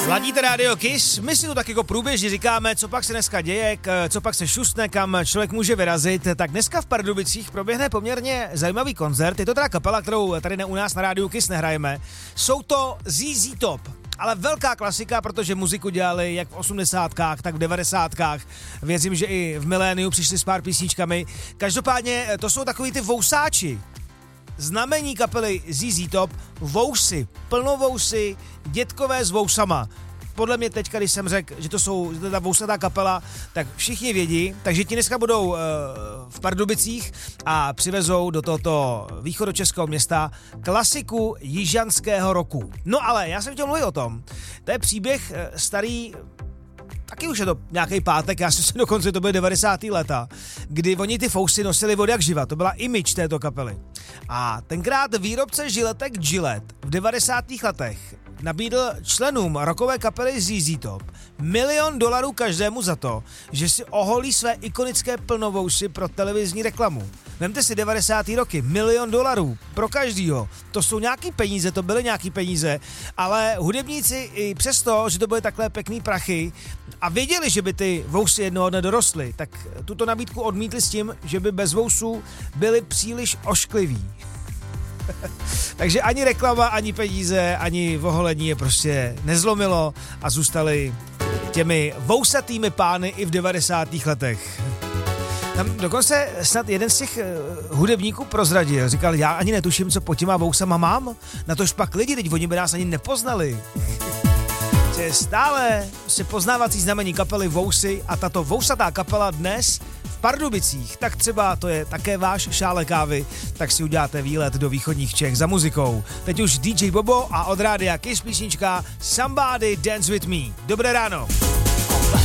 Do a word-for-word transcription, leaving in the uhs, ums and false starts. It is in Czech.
Ladíte Radio Kiss, my si tu tak jako průběžně říkáme, co pak se dneska děje, co pak se šustne, kam člověk může vyrazit. Tak dneska v Pardubicích proběhne poměrně zajímavý koncert. Je to teda kapela, kterou tady u nás na Radio Kiss nehrajeme. Jsou to Z Z Top. Ale velká klasika, protože muziku dělali jak v osmdesátkách, tak v devadesátkách. Věřím, že i v miléniu přišli s pár písničkami. Každopádně to jsou takový ty vousáči. Znamení kapely Z Z Top, vousy, plnovousy, dětkové s vousama. Podle mě teďka, když jsem řekl, že to jsou že to je ta vousatá kapela, tak všichni vědí, takže ti dneska budou uh, v Pardubicích a přivezou do tohoto východočeského města klasiku jižanského roku. No ale já jsem chtěl mluvit o tom, to je příběh uh, starý, taky už je to nějaký pátek, já si dokonce to byly devadesátá léta, kdy oni ty fousy nosili od jak živa, to byla image této kapely. A tenkrát výrobce žiletek Gillette v devadesátých letech nabídl členům rockové kapely Z Z Top milion dolarů každému za to, že si oholí své ikonické plnovousy pro televizní reklamu. Vemte si devadesátý roky, milion dolarů pro každýho. To jsou nějaký peníze, to byly nějaký peníze, ale hudebníci i přesto, že to byly takhle pěkný prachy a věděli, že by ty vousy jednoho dne dorostly, tak tuto nabídku odmítli s tím, že by bez vousů byli příliš oškliví. Takže ani reklama, ani peníze, ani oholení je prostě nezlomilo a zůstali těmi vousatými pány i v devadesátých letech. Tam dokonce snad jeden z těch uh, hudebníků prozradil, říkal, já ani netuším, co pod těma vousama mám, na tož pak lidi, teď oni by nás ani nepoznali. Je stále se poznávací znamení kapely Vousy a tato vousatá kapela dnes v Pardubicích, tak třeba to je také váš šálek kávy, tak si uděláte výlet do východních Čech za muzikou. Teď už D J Bobo a od rádia Kiss písnička Somebody Dance With Me. Dobré ráno.